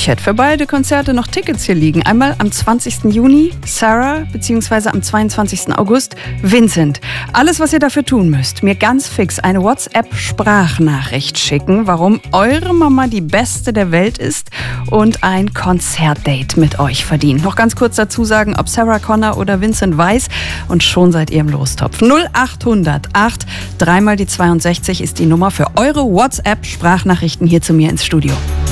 hätte für beide Konzerte noch Tickets hier liegen. Einmal am 20. Juni Sarah, beziehungsweise am 22. August Vincent. Alles, was ihr dafür tun müsst, mir ganz fix eine WhatsApp-Sprachnachricht schicken, warum eure Mama die Beste der Welt ist und ein Konzertdate mit euch verdient. Noch ganz kurz dazu sagen, ob Sarah Connor oder Vincent weiß, und schon seid ihr im Lostopf. 0800 8 3 mal die 62 ist die Nummer für eure WhatsApp-Sprachnachrichten hier zu mir ins Studio.